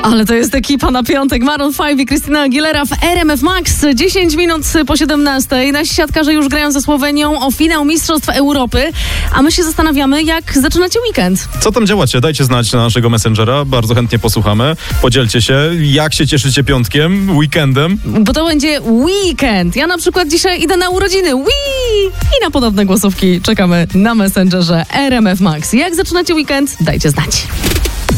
Ale to jest ekipa na piątek. Maroon 5 i Christina Aguilera w RMF Max. 10 minut po 17. Nasi siatkarze już grają ze Słowenią o finał Mistrzostw Europy. A my się zastanawiamy, jak zaczynacie weekend. Co tam działacie? Dajcie znać na naszego Messengera. Bardzo chętnie posłuchamy. Podzielcie się, jak się cieszycie piątkiem, weekendem. Bo to będzie weekend. Ja na przykład dzisiaj idę na urodziny. I na podobne głosówki czekamy na Messengerze RMF Max. Jak zaczynacie weekend? Dajcie znać.